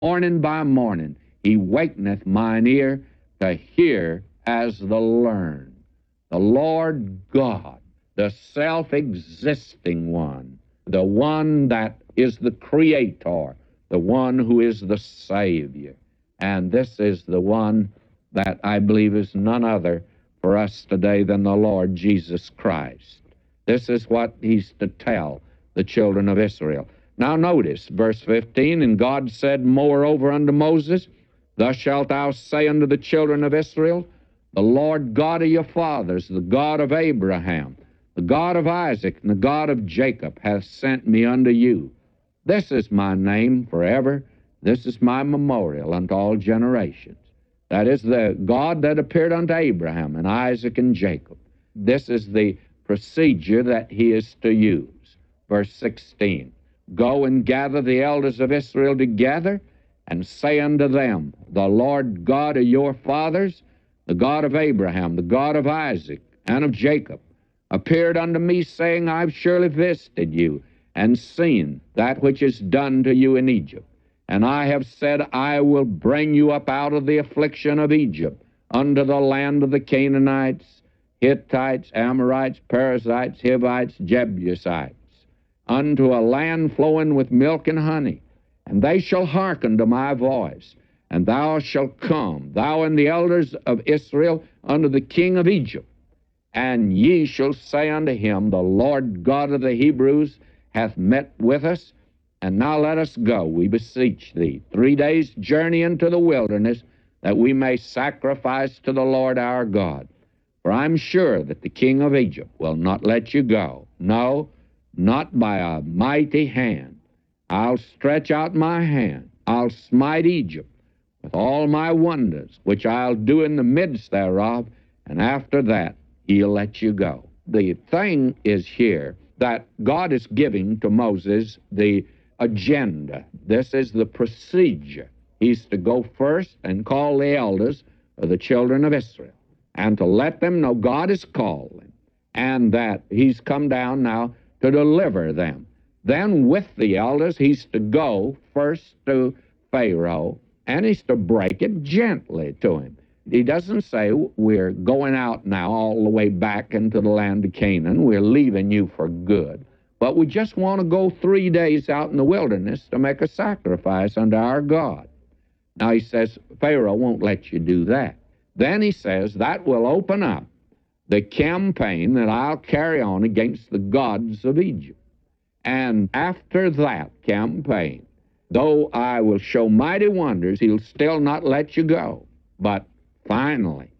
Morning by morning he wakeneth mine ear to hear as the learned. The Lord God, the self-existing one, the one that is the creator, the one who is the Savior. And this is the one that I believe is none other for us today than the Lord Jesus Christ. This is what he's to tell the children of Israel. Now notice, verse 15, and God said moreover unto Moses, thus shalt thou say unto the children of Israel, the Lord God of your fathers, the God of Abraham, the God of Isaac, and the God of Jacob hath sent me unto you. This is my name forever. This is my memorial unto all generations. That is the God that appeared unto Abraham and Isaac and Jacob. This is the procedure that he is to use. Verse 16, go and gather the elders of Israel together, and say unto them, the Lord God of your fathers, the God of Abraham, the God of Isaac, and of Jacob, appeared unto me, saying, I've surely visited you, and seen that which is done to you in Egypt. And I have said, I will bring you up out of the affliction of Egypt, unto the land of the Canaanites, Hittites, Amorites, Perizzites, Hivites, Jebusites, unto a land flowing with milk and honey. And they shall hearken to my voice. And thou shalt come, thou and the elders of Israel, unto the king of Egypt. And ye shall say unto him, the Lord God of the Hebrews hath met with us. And now let us go, we beseech thee, 3 days' journey into the wilderness, that we may sacrifice to the Lord our God. For I'm sure that the king of Egypt will not let you go. No, not by a mighty hand. I'll stretch out my hand. I'll smite Egypt with all my wonders, which I'll do in the midst thereof, and after that he'll let you go. The thing is here that God is giving to Moses the agenda. This is the procedure. He's to go first and call the elders of the children of Israel, and to let them know God has called them, and that he's come down now to deliver them. Then with the elders, he's to go first to Pharaoh, and he's to break it gently to him. He doesn't say, we're going out now all the way back into the land of Canaan. We're leaving you for good. But we just want to go 3 days out in the wilderness to make a sacrifice unto our God. Now he says, Pharaoh won't let you do that. Then he says, that will open up the campaign that I'll carry on against the gods of Egypt. And after that campaign, though I will show mighty wonders, he'll still not let you go. But finally,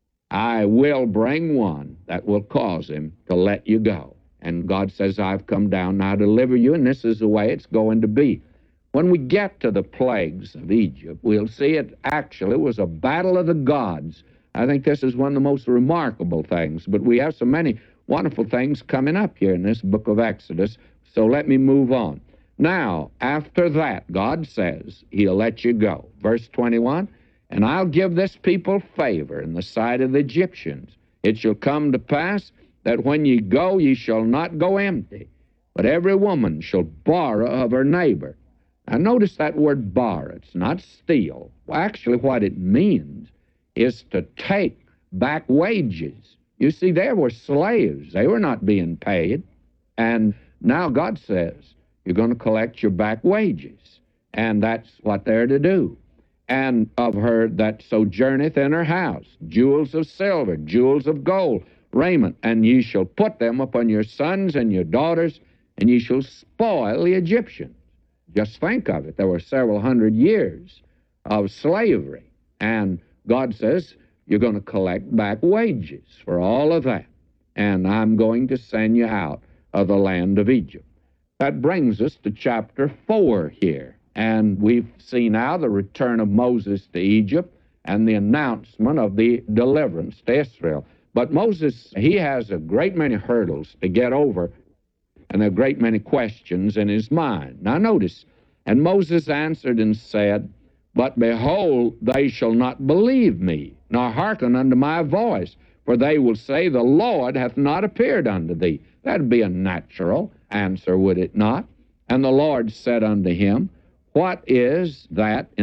I will bring one that will cause him to let you go. And God says, I've come down now to deliver you, and this is the way it's going to be. When we get to the plagues of Egypt, we'll see it actually was a battle of the gods. I think this is one of the most remarkable things, but we have so many wonderful things coming up here in this book of Exodus, so let me move on. Now, after that, God says he'll let you go. Verse 21, and I'll give this people favor in the sight of the Egyptians. It shall come to pass that when ye go, ye shall not go empty, but every woman shall borrow of her neighbor. Now notice that word borrow. It's not steal. Well, actually what it means is to take back wages. You see, they were slaves. They were not being paid. And now God says, you're going to collect your back wages. And that's what they're to do. And of her that sojourneth in her house, jewels of silver, jewels of gold, raiment, and ye shall put them upon your sons and your daughters, and ye shall spoil the Egyptians. Just think of it. There were several hundred years of slavery. And God says, you're going to collect back wages for all of that. And I'm going to send you out of the land of Egypt. That brings us to chapter 4 here. And we've seen now the return of Moses to Egypt and the announcement of the deliverance to Israel. But Moses, he has a great many hurdles to get over, and a great many questions in his mind. Now notice, and Moses answered and said, but behold, they shall not believe me, nor hearken unto my voice, for they will say, the Lord hath not appeared unto thee. That'd be a natural answer, would it not? And the Lord said unto him, What is that